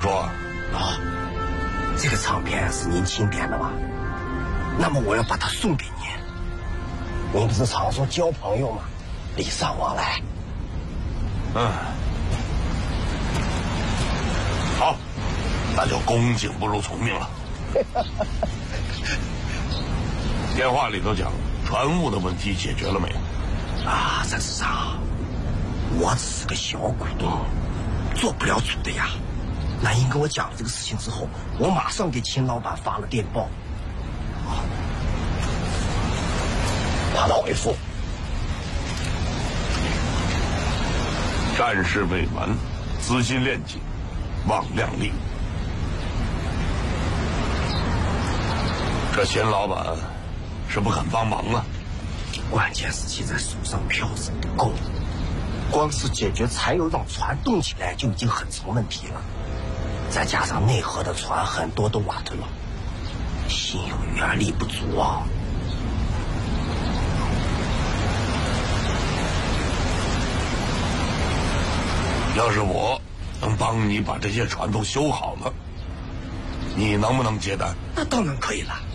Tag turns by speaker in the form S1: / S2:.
S1: 说？
S2: 啊，这个唱片是您钦点的吧？那么我要把它送给您。您不是常说交朋友吗？礼尚往来。
S1: 好，那就恭敬不如从命了。电话里头讲船务的问题解决了没有？
S2: 啊，陈市长，我只是个小股东，做不了主的呀。南英跟我讲了这个事情之后，我马上给秦老板发了电报。他的回复：
S1: 战事未完，资金链紧，望量力。这秦老板是不肯帮忙啊。
S2: 关键是现在手上票子不够，光是解决柴油让船动起来就已经很成问题了，再加上内河的船很多都瓦特了，心有余而力不足啊。
S1: 要是我能帮你把这些船都修好了，你能不能接单？
S2: 那当然可以了。